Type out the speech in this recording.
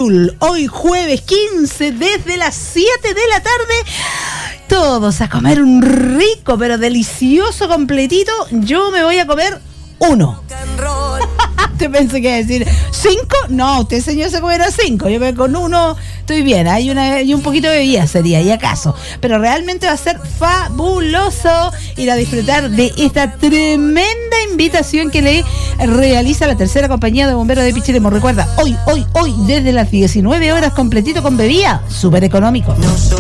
Azul. Hoy jueves 15, desde las 7 de la tarde, todos a comer un rico pero delicioso completito. Yo me voy a comer uno. Te pensé que iba a decir 5. No, usted señor se comerá 5. Yo con uno estoy bien. Hay un poquito de bebida sería, y acaso. Pero realmente va a ser fabuloso ir a disfrutar de esta tremenda invitación que le realiza la tercera compañía de bomberos de Pichilemu. Recuerda, hoy, desde las 19 horas, completito con bebida, súper económico.